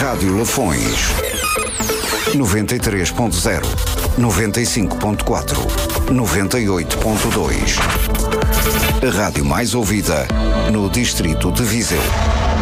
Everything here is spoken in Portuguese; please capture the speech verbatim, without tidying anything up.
Rádio Lafões. noventa e três ponto zero, noventa e cinco ponto quatro, noventa e oito ponto dois. A rádio mais ouvida no distrito de Viseu.